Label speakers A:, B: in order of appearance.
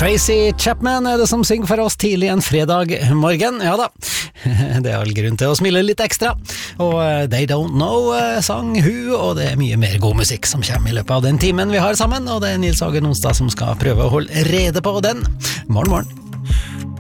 A: Tracy Chapman det som synger for oss tidlig en fredag morgen. Ja da, det all grunn til å smile litt ekstra. Og They Don't Know sang hun, og det mye mer god musikk som kommer i løpet av den timen vi har sammen, og det Nils Hagen Onsdag som skal prøve å holde rede på den. Morgen, morgen.